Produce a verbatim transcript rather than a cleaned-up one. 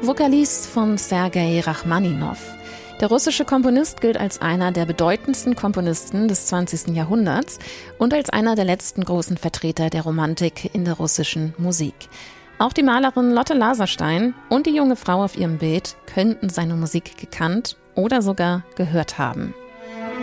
Vokalist von Sergei Rachmaninow. Der russische Komponist gilt als einer der bedeutendsten Komponisten des zwanzigsten Jahrhunderts und als einer der letzten großen Vertreter der Romantik in der russischen Musik. Auch die Malerin Lotte Laserstein und die junge Frau auf ihrem Bild könnten seine Musik gekannt oder sogar gehört haben.